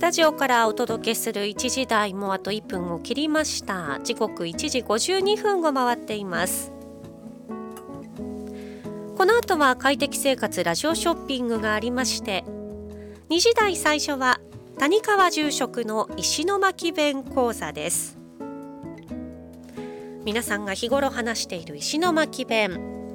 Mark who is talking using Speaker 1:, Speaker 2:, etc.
Speaker 1: タジオからお届けする1時台もあと1分を切りました。時刻1時52分を回っています。この後は快適生活ラジオショッピングがありまして、2時台最初は谷川住職の石巻弁講座です。皆さんが日頃話している石巻弁、